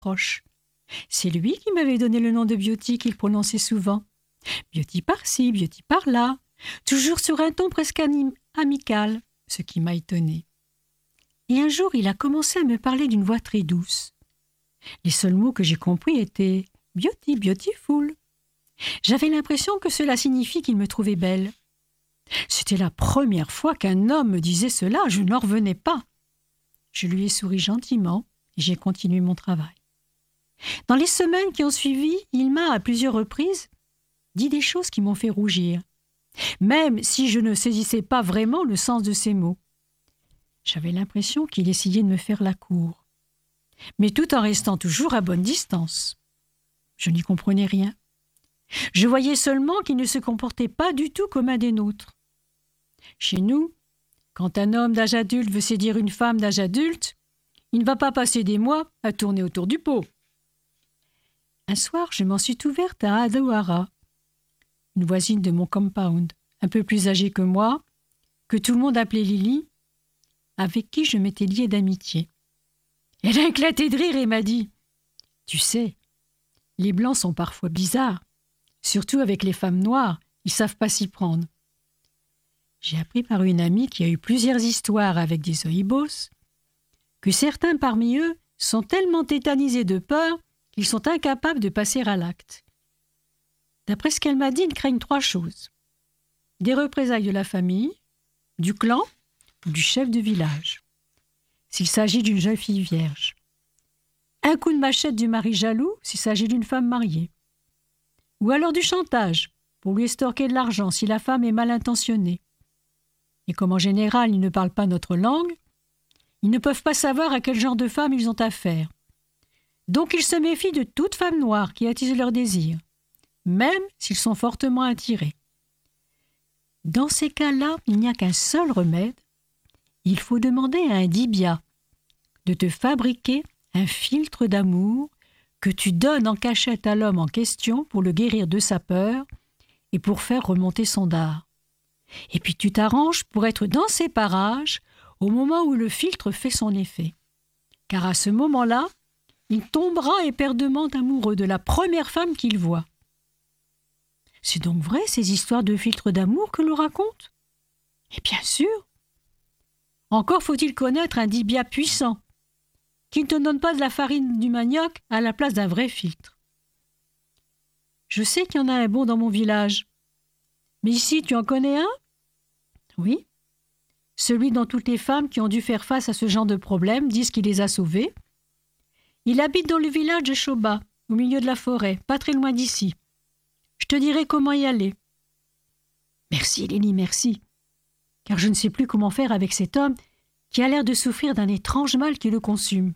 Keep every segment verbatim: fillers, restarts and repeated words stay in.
proche. C'est lui qui m'avait donné le nom de Beauty qu'il prononçait souvent. Beauty par-ci, Beauty par-là, toujours sur un ton presque anim- amical, ce qui m'a étonnée. Et un jour, il a commencé à me parler d'une voix très douce. Les seuls mots que j'ai compris étaient « Beauty, beautiful ». J'avais l'impression que cela signifie qu'il me trouvait belle. C'était la première fois qu'un homme me disait cela, je n'en revenais pas. Je lui ai souri gentiment et j'ai continué mon travail. Dans les semaines qui ont suivi, il m'a, à plusieurs reprises, dit des choses qui m'ont fait rougir, même si je ne saisissais pas vraiment le sens de ces mots. J'avais l'impression qu'il essayait de me faire la cour, mais tout en restant toujours à bonne distance. Je n'y comprenais rien. Je voyais seulement qu'il ne se comportait pas du tout comme un des nôtres. Chez nous, quand un homme d'âge adulte veut séduire une femme d'âge adulte, il ne va pas passer des mois à tourner autour du pot. Un soir, je m'en suis ouverte à Adawara, une voisine de mon compound, un peu plus âgée que moi, que tout le monde appelait Lily, avec qui je m'étais liée d'amitié. Elle a éclaté de rire et m'a dit « Tu sais, les Blancs sont parfois bizarres, surtout avec les femmes noires, ils savent pas s'y prendre. » J'ai appris par une amie qui a eu plusieurs histoires avec des Oibos que certains parmi eux sont tellement tétanisés de peur qu'ils sont incapables de passer à l'acte. D'après ce qu'elle m'a dit, ils craignent trois choses. Des représailles de la famille, du clan ou du chef de village, s'il s'agit d'une jeune fille vierge. Un coup de machette du mari jaloux s'il s'agit d'une femme mariée. Ou alors du chantage pour lui estorquer de l'argent si la femme est mal intentionnée. Et comme en général ils ne parlent pas notre langue, ils ne peuvent pas savoir à quel genre de femme ils ont affaire. Donc ils se méfient de toute femme noire qui attise leur désir, même s'ils sont fortement attirés. Dans ces cas-là, il n'y a qu'un seul remède. Il faut demander à un dibia de te fabriquer un filtre d'amour que tu donnes en cachette à l'homme en question pour le guérir de sa peur et pour faire remonter son dard. Et puis tu t'arranges pour être dans ces parages au moment où le filtre fait son effet. Car à ce moment-là, il tombera éperdument amoureux de la première femme qu'il voit. C'est donc vrai ces histoires de filtre d'amour que l'on raconte ? Et bien sûr. Encore faut-il connaître un dibia puissant, qui ne te donne pas de la farine du manioc à la place d'un vrai filtre. Je sais qu'il y en a un bon dans mon village. Mais ici, tu en connais un ? Oui. Celui dont toutes les femmes qui ont dû faire face à ce genre de problème disent qu'il les a sauvées. Il habite dans le village de Shoba, au milieu de la forêt, pas très loin d'ici. Je te dirai comment y aller. Merci, Lily, merci. Car je ne sais plus comment faire avec cet homme qui a l'air de souffrir d'un étrange mal qui le consume.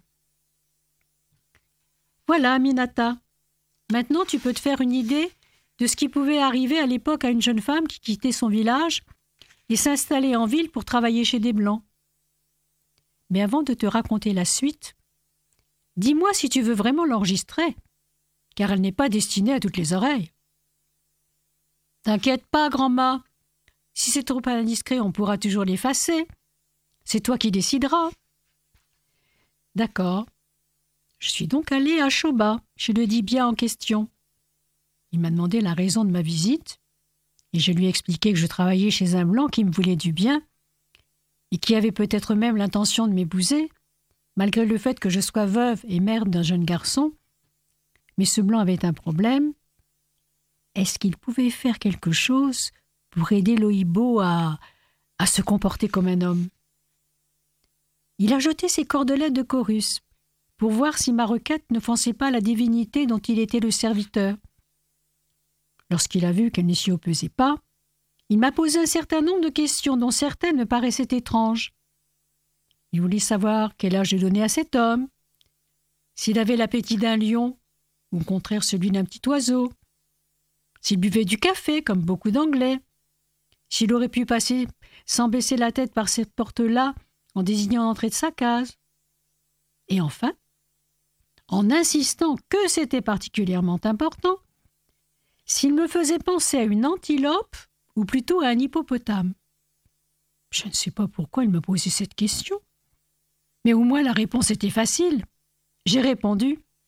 Voilà, Minata. Maintenant, tu peux te faire une idée de ce qui pouvait arriver à l'époque à une jeune femme qui quittait son village et s'installait en ville pour travailler chez des Blancs. Mais avant de te raconter la suite, dis-moi si tu veux vraiment l'enregistrer, car elle n'est pas destinée à toutes les oreilles. T'inquiète pas, grand-mère. Si c'est trop indiscret, on pourra toujours l'effacer. C'est toi qui décideras. D'accord. Je suis donc allée à Shoba, chez le dibia en question. Il m'a demandé la raison de ma visite, et je lui ai expliqué que je travaillais chez un blanc qui me voulait du bien, et qui avait peut-être même l'intention de m'épouser, malgré le fait que je sois veuve et mère d'un jeune garçon. Mais ce blanc avait un problème. Est-ce qu'il pouvait faire quelque chose pour aider l'Oïbo à, à se comporter comme un homme ? Il a jeté ses cordelettes de chorus pour voir si ma requête ne offensait pas la divinité dont il était le serviteur. Lorsqu'il a vu qu'elle ne s'y opposait pas, il m'a posé un certain nombre de questions dont certaines me paraissaient étranges. Il voulait savoir quel âge je donnais à cet homme, s'il avait l'appétit d'un lion ou au contraire celui d'un petit oiseau, s'il buvait du café comme beaucoup d'Anglais, s'il aurait pu passer sans baisser la tête par cette porte-là en désignant l'entrée de sa case. Et enfin, en insistant que c'était particulièrement important, s'il me faisait penser à une antilope ou plutôt à un hippopotame. Je ne sais pas pourquoi il me posait cette question, mais au moins la réponse était facile. J'ai répondu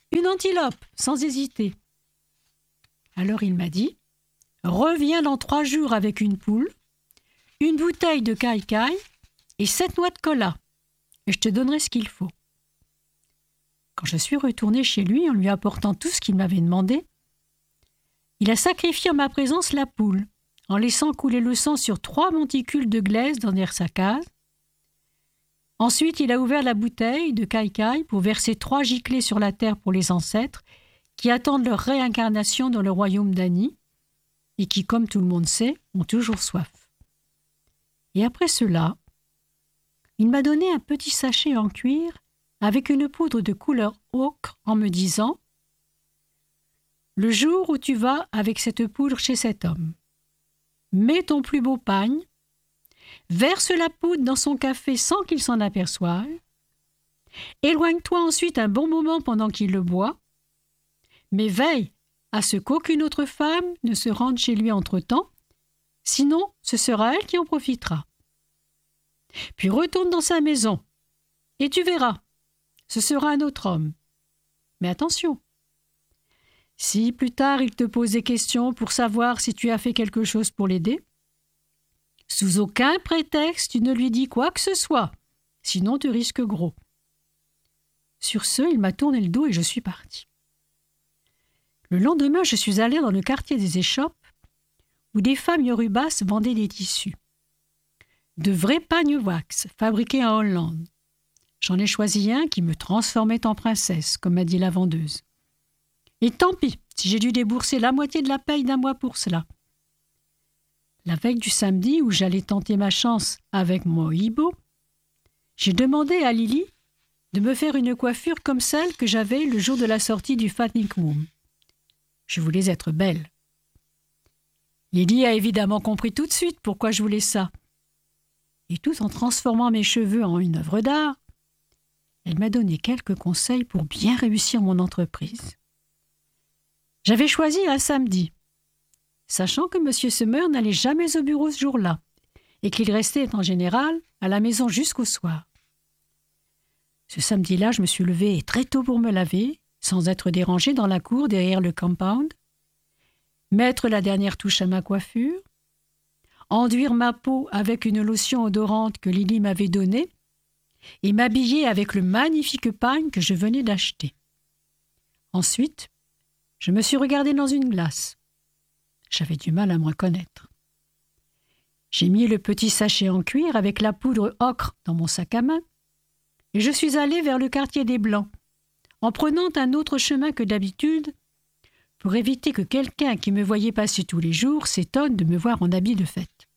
Une antilope, sans hésiter. Alors il m'a dit, reviens dans trois jours avec une poule, une bouteille de caille-caille et sept noix de cola, et je te donnerai ce qu'il faut. Quand je suis retournée chez lui en lui apportant tout ce qu'il m'avait demandé, il a sacrifié en ma présence la poule, en laissant couler le sang sur trois monticules de glaise dans sa case. Ensuite, il a ouvert la bouteille de caille-caille pour verser trois giclées sur la terre pour les ancêtres qui attendent leur réincarnation dans le royaume d'Annie et qui, comme tout le monde sait, ont toujours soif. Et après cela, il m'a donné un petit sachet en cuir avec une poudre de couleur ocre en me disant « Le jour où tu vas avec cette poudre chez cet homme, mets ton plus beau pagne, verse la poudre dans son café sans qu'il s'en aperçoive, éloigne-toi ensuite un bon moment pendant qu'il le boit, mais veille à ce qu'aucune autre femme ne se rende chez lui entre-temps, sinon ce sera elle qui en profitera. Puis retourne dans sa maison, et tu verras, ce sera un autre homme. Mais attention, si plus tard il te pose des questions pour savoir si tu as fait quelque chose pour l'aider, sous aucun prétexte tu ne lui dis quoi que ce soit, sinon tu risques gros. » Sur ce, il m'a tourné le dos et je suis partie. Le lendemain, je suis allée dans le quartier des échoppes où des femmes yorubas vendaient des tissus. De vrais pagnes wax fabriqués en Hollande. J'en ai choisi un qui me transformait en princesse, comme m'a dit la vendeuse. Et tant pis si j'ai dû débourser la moitié de la paye d'un mois pour cela. La veille du samedi où j'allais tenter ma chance avec mon hibo, j'ai demandé à Lily de me faire une coiffure comme celle que j'avais le jour de la sortie du Fatnik Room. Je voulais être belle. Lily a évidemment compris tout de suite pourquoi je voulais ça. Et tout en transformant mes cheveux en une œuvre d'art, elle m'a donné quelques conseils pour bien réussir mon entreprise. J'avais choisi un samedi, sachant que M. Summer n'allait jamais au bureau ce jour-là et qu'il restait en général à la maison jusqu'au soir. Ce samedi-là, je me suis levée très tôt pour me laver, sans être dérangée dans la cour derrière le compound, mettre la dernière touche à ma coiffure, enduire ma peau avec une lotion odorante que Lily m'avait donnée et m'habiller avec le magnifique pagne que je venais d'acheter. Ensuite, je me suis regardée dans une glace. J'avais du mal à me reconnaître. J'ai mis le petit sachet en cuir avec la poudre ocre dans mon sac à main et je suis allée vers le quartier des Blancs, en prenant un autre chemin que d'habitude pour éviter que quelqu'un qui me voyait passer tous les jours s'étonne de me voir en habit de fête.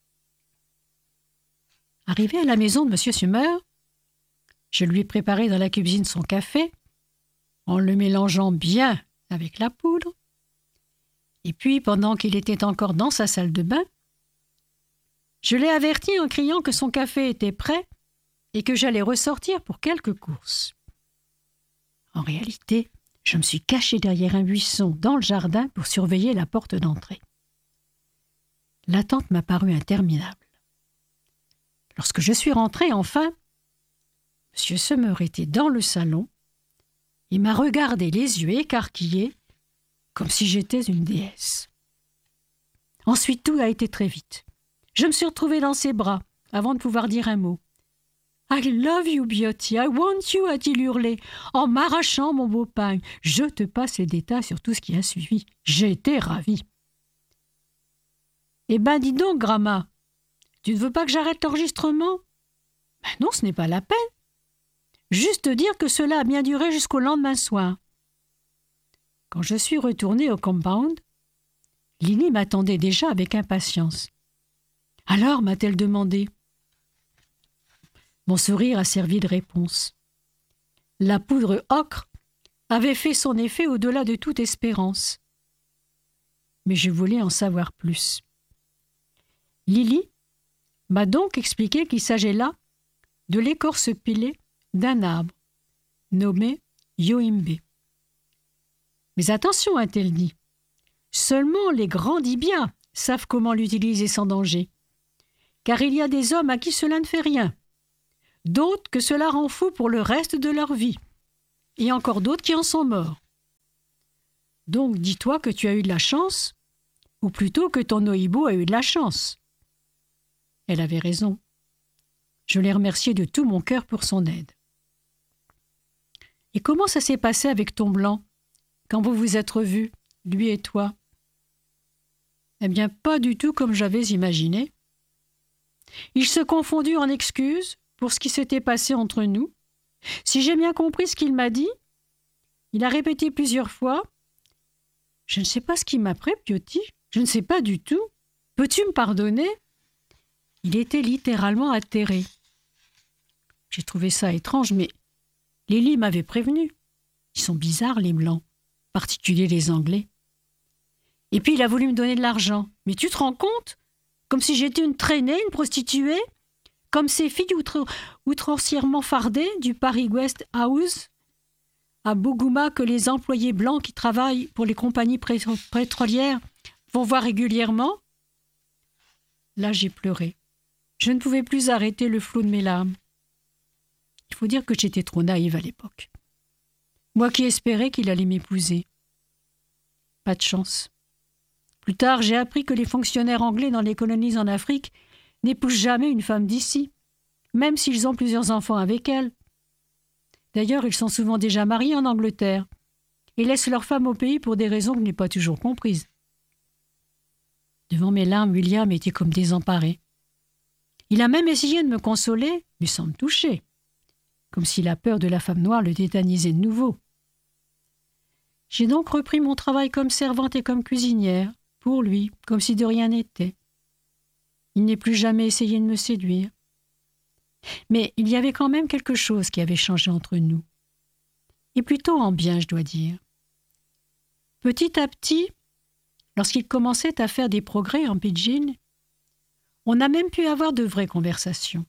Arrivé à la maison de M. Summer, je lui ai préparé dans la cuisine son café, en le mélangeant bien avec la poudre, et puis, pendant qu'il était encore dans sa salle de bain, je l'ai averti en criant que son café était prêt et que j'allais ressortir pour quelques courses. En réalité, je me suis cachée derrière un buisson dans le jardin pour surveiller la porte d'entrée. L'attente m'a paru interminable. Lorsque je suis rentrée, enfin, M. Summer était dans le salon et m'a regardé les yeux écarquillés comme si j'étais une déesse. Ensuite, tout a été très vite. Je me suis retrouvée dans ses bras avant de pouvoir dire un mot. « I love you, Beauty, I want you » a-t-il hurlé, en m'arrachant mon beau pagne. Je te passe les détails sur tout ce qui a suivi. J'ai été ravie. « Eh ben, dis donc, Grandma, tu ne veux pas que j'arrête l'enregistrement ?»« Ben non, ce n'est pas la peine. Juste dire que cela a bien duré jusqu'au lendemain soir. » Quand je suis retournée au compound, Lily m'attendait déjà avec impatience. « Alors » m'a-t-elle demandé. Mon sourire a servi de réponse. La poudre ocre avait fait son effet au-delà de toute espérance. Mais je voulais en savoir plus. Lily m'a donc expliqué qu'il s'agit là de l'écorce pilée d'un arbre nommé yohimbe. Mais attention, a-t-elle dit, seulement les grands Dibiens savent comment l'utiliser sans danger, car il y a des hommes à qui cela ne fait rien, d'autres que cela rend fou pour le reste de leur vie, et encore d'autres qui en sont morts. Donc dis-toi que tu as eu de la chance, ou plutôt que ton Ohibo a eu de la chance. » Elle avait raison. Je l'ai remercié de tout mon cœur pour son aide. « Et comment ça s'est passé avec ton blanc, quand vous vous êtes revus, lui et toi ?»« Eh bien, pas du tout comme j'avais imaginé. Ils se confondirent en excuses pour ce qui s'était passé entre nous. Si j'ai bien compris ce qu'il m'a dit, il a répété plusieurs fois « Je ne sais pas ce qui m'a pris, Biotti, je ne sais pas du tout. Peux-tu me pardonner ?» Il était littéralement atterré. J'ai trouvé ça étrange, mais Lily m'avait prévenu. Ils sont bizarres, les Blancs, en particulier les Anglais. Et puis il a voulu me donner de l'argent. Mais tu te rends compte? Comme si j'étais une traînée, une prostituée? Comme ces filles outre- outrancièrement fardées du Paris Guest House à Bougouma que les employés blancs qui travaillent pour les compagnies pétrolières vont voir régulièrement? Là, j'ai pleuré. Je ne pouvais plus arrêter le flot de mes larmes. Il faut dire que j'étais trop naïve à l'époque. Moi qui espérais qu'il allait m'épouser. Pas de chance. Plus tard, j'ai appris que les fonctionnaires anglais dans les colonies en Afrique n'épousent jamais une femme d'ici, même s'ils ont plusieurs enfants avec elle. D'ailleurs, ils sont souvent déjà mariés en Angleterre et laissent leurs femmes au pays pour des raisons que je n'ai pas toujours comprises. Devant mes larmes, William était comme désemparé. Il a même essayé de me consoler, mais sans me toucher, comme si la peur de la femme noire le tétanisait de nouveau. J'ai donc repris mon travail comme servante et comme cuisinière, pour lui, comme si de rien n'était. Il n'est plus jamais essayé de me séduire. Mais il y avait quand même quelque chose qui avait changé entre nous. Et plutôt en bien, je dois dire. Petit à petit, lorsqu'il commençait à faire des progrès en pidgin, on a même pu avoir de vraies conversations.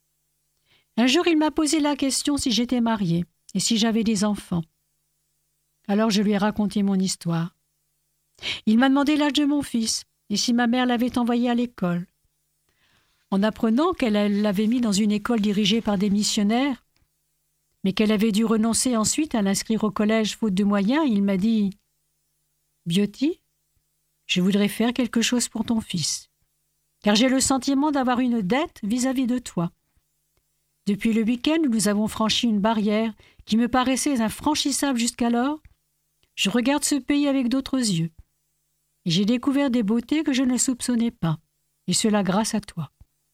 Un jour, il m'a posé la question si j'étais mariée et si j'avais des enfants. Alors je lui ai raconté mon histoire. Il m'a demandé l'âge de mon fils et si ma mère l'avait envoyé à l'école. En apprenant qu'elle l'avait mis dans une école dirigée par des missionnaires, mais qu'elle avait dû renoncer ensuite à l'inscrire au collège faute de moyens, il m'a dit « Biotti, je voudrais faire quelque chose pour ton fils, car j'ai le sentiment d'avoir une dette vis-à-vis de toi. Depuis le week-end où nous avons franchi une barrière qui me paraissait infranchissable jusqu'alors, je regarde ce pays avec d'autres yeux, et j'ai découvert des beautés que je ne soupçonnais pas, et cela grâce à toi. »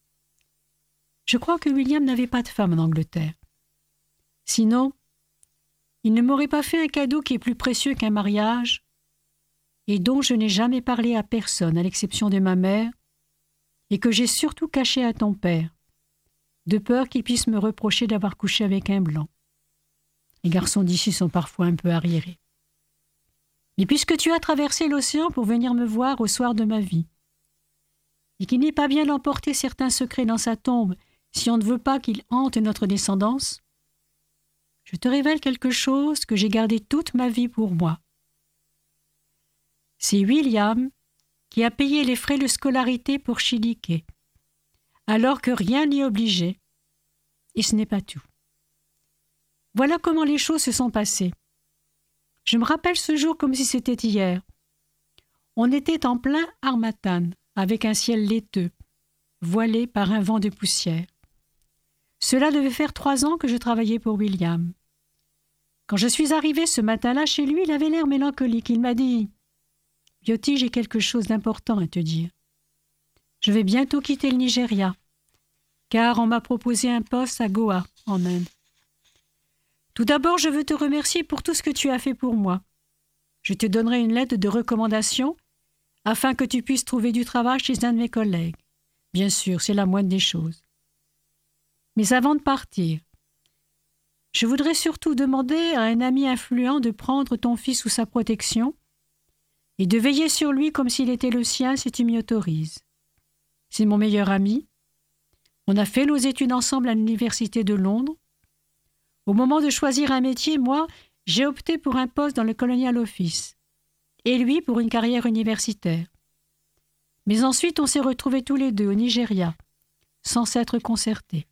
Je crois que William n'avait pas de femme en Angleterre. Sinon, il ne m'aurait pas fait un cadeau qui est plus précieux qu'un mariage et dont je n'ai jamais parlé à personne, à l'exception de ma mère, et que j'ai surtout caché à ton père, de peur qu'il puisse me reprocher d'avoir couché avec un blanc. Les garçons d'ici sont parfois un peu arriérés. Et puisque tu as traversé l'océan pour venir me voir au soir de ma vie, et qu'il n'est pas bien d'emporter certains secrets dans sa tombe si on ne veut pas qu'il hante notre descendance, je te révèle quelque chose que j'ai gardé toute ma vie pour moi. C'est William qui a payé les frais de scolarité pour Chiliquet, alors que rien n'y obligeait. Et ce n'est pas tout. Voilà comment les choses se sont passées. Je me rappelle ce jour comme si c'était hier. On était en plein Harmattan, avec un ciel laiteux, voilé par un vent de poussière. Cela devait faire trois ans que je travaillais pour William. Quand je suis arrivée ce matin-là chez lui, il avait l'air mélancolique. Il m'a dit « Biotti, j'ai quelque chose d'important à te dire. Je vais bientôt quitter le Nigeria, car on m'a proposé un poste à Goa, en Inde. Tout d'abord, je veux te remercier pour tout ce que tu as fait pour moi. Je te donnerai une lettre de recommandation afin que tu puisses trouver du travail chez un de mes collègues. Bien sûr, c'est la moindre des choses. Mais avant de partir, je voudrais surtout demander à un ami influent de prendre ton fils sous sa protection et de veiller sur lui comme s'il était le sien si tu m'y autorises. C'est mon meilleur ami. On a fait nos études ensemble à l'université de Londres. Au moment de choisir un métier, moi, j'ai opté pour un poste dans le Colonial Office et lui pour une carrière universitaire. Mais ensuite, on s'est retrouvés tous les deux au Nigeria, sans s'être concertés.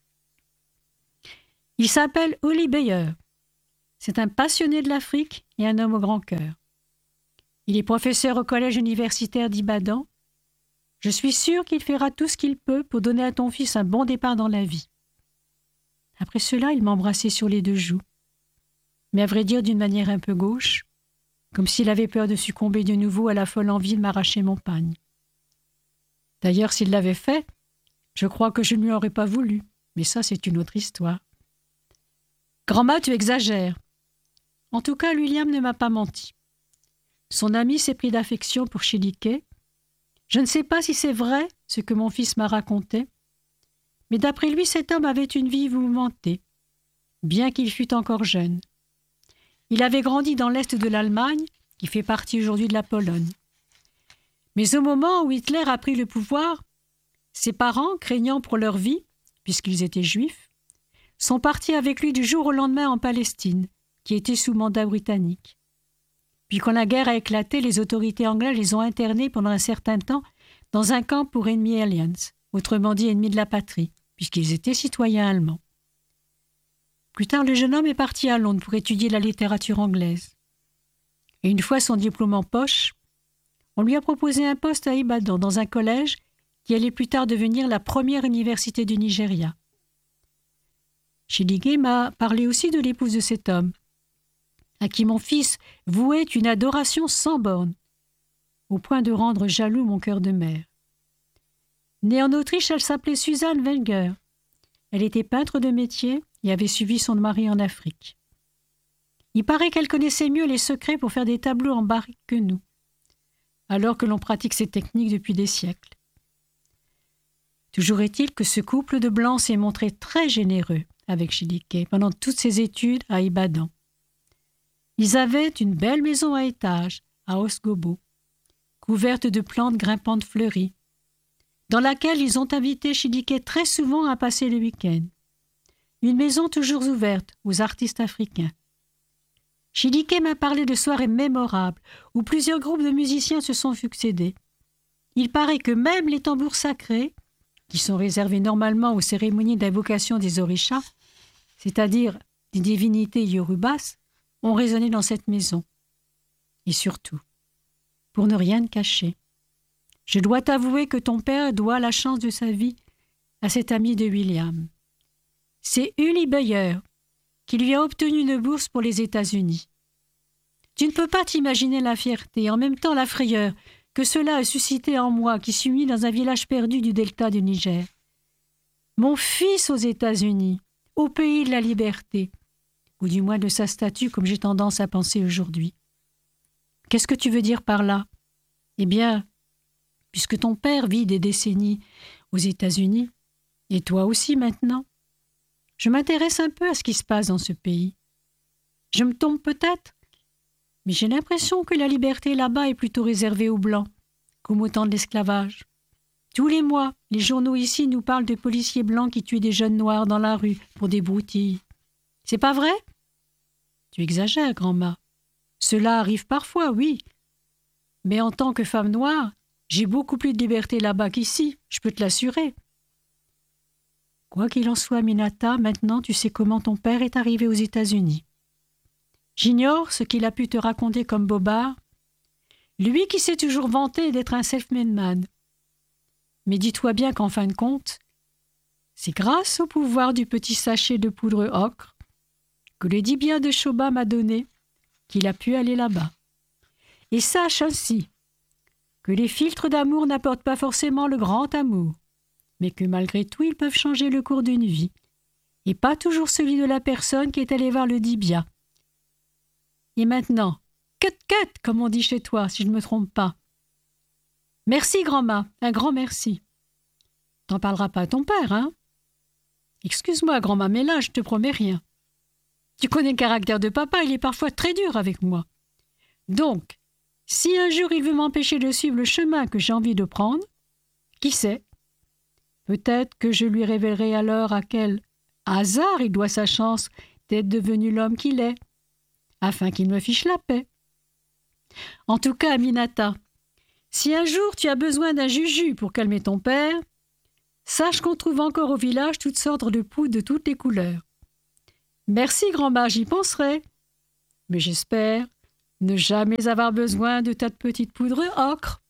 Il s'appelle Uli Beyer. C'est un passionné de l'Afrique et un homme au grand cœur. Il est professeur au collège universitaire d'Ibadan. Je suis sûre qu'il fera tout ce qu'il peut pour donner à ton fils un bon départ dans la vie. » Après cela, il m'embrassait sur les deux joues, mais à vrai dire d'une manière un peu gauche, comme s'il avait peur de succomber de nouveau à la folle envie de m'arracher mon pagne. D'ailleurs, s'il l'avait fait, je crois que je ne lui aurais pas voulu, mais ça, c'est une autre histoire. « Grand-mère, tu exagères. » En tout cas, William ne m'a pas menti. Son ami s'est pris d'affection pour Chiliquet. Je ne sais pas si c'est vrai ce que mon fils m'a raconté, mais d'après lui, cet homme avait une vie mouvementée, bien qu'il fût encore jeune. Il avait grandi dans l'est de l'Allemagne, qui fait partie aujourd'hui de la Pologne. Mais au moment où Hitler a pris le pouvoir, ses parents, craignant pour leur vie, puisqu'ils étaient juifs, sont partis avec lui du jour au lendemain en Palestine, qui était sous mandat britannique. Puis quand la guerre a éclaté, les autorités anglaises les ont internés pendant un certain temps dans un camp pour enemy aliens, autrement dit ennemis de la patrie, puisqu'ils étaient citoyens allemands. Plus tard, le jeune homme est parti à Londres pour étudier la littérature anglaise. Et une fois son diplôme en poche, on lui a proposé un poste à Ibadan, dans un collège qui allait plus tard devenir la première université du Nigeria. Chiliquet m'a parlé aussi de l'épouse de cet homme, à qui mon fils vouait une adoration sans borne, au point de rendre jaloux mon cœur de mère. Née en Autriche, elle s'appelait Suzanne Wenger. Elle était peintre de métier et avait suivi son mari en Afrique. Il paraît qu'elle connaissait mieux les secrets pour faire des tableaux en barrique que nous, alors que l'on pratique ces techniques depuis des siècles. Toujours est-il que ce couple de blancs s'est montré très généreux avec Chiliquet pendant toutes ses études à Ibadan. Ils avaient une belle maison à étages, à Osgobo, couverte de plantes grimpantes fleuries, dans laquelle ils ont invité Chiliquet très souvent à passer le week-end. Une maison toujours ouverte aux artistes africains. Chiliquet m'a parlé de soirées mémorables où plusieurs groupes de musiciens se sont succédés. Il paraît que même les tambours sacrés, qui sont réservés normalement aux cérémonies d'invocation des orishas, c'est-à-dire des divinités yorubas, ont résonné dans cette maison. Et surtout, pour ne rien cacher, je dois t'avouer que ton père doit la chance de sa vie à cet ami de William. C'est Uli Beyer qui lui a obtenu une bourse pour les États-Unis. Tu ne peux pas t'imaginer la fierté et en même temps la frayeur que cela a suscité en moi qui suis mis dans un village perdu du delta du Niger. Mon fils aux États-Unis, au pays de la liberté, ou du moins de sa statue comme j'ai tendance à penser aujourd'hui. Qu'est-ce que tu veux dire par là? Eh bien, puisque ton père vit des décennies aux États-Unis, et toi aussi maintenant, je m'intéresse un peu à ce qui se passe dans ce pays. Je me trompe peut-être, mais j'ai l'impression que la liberté là-bas est plutôt réservée aux Blancs, comme au temps de l'esclavage. Tous les mois, les journaux ici nous parlent de policiers blancs qui tuent des jeunes noirs dans la rue pour des broutilles. C'est pas vrai? Tu exagères, grand-mère. Cela arrive parfois, oui. Mais en tant que femme noire, j'ai beaucoup plus de liberté là-bas qu'ici, je peux te l'assurer. Quoi qu'il en soit, Minata, maintenant tu sais comment ton père est arrivé aux États-Unis. J'ignore ce qu'il a pu te raconter comme bobard, lui qui s'est toujours vanté d'être un self-made man. Mais dis-toi bien qu'en fin de compte, c'est grâce au pouvoir du petit sachet de poudre ocre que le dibia de Shoba m'a donné qu'il a pu aller là-bas. Et sache ainsi que les filtres d'amour n'apportent pas forcément le grand amour, mais que malgré tout ils peuvent changer le cours d'une vie, et pas toujours celui de la personne qui est allée voir le dibia. Et maintenant, cut-cut, comme on dit chez toi, si je ne me trompe pas. Merci, grand-mère, un grand merci. T'en parleras pas à ton père, hein? Excuse-moi, grand-mère, mais là, je te promets rien. Tu connais le caractère de papa, il est parfois très dur avec moi. Donc, si un jour il veut m'empêcher de suivre le chemin que j'ai envie de prendre, qui sait? Peut-être que je lui révélerai alors à quel hasard il doit sa chance d'être devenu l'homme qu'il est, afin qu'il me fiche la paix. En tout cas, Aminata, si un jour tu as besoin d'un juju pour calmer ton père, sache qu'on trouve encore au village toutes sortes de poudres de toutes les couleurs. Merci, grand-mère, j'y penserai. Mais j'espère Ne jamais avoir besoin de ta petite poudre ocre.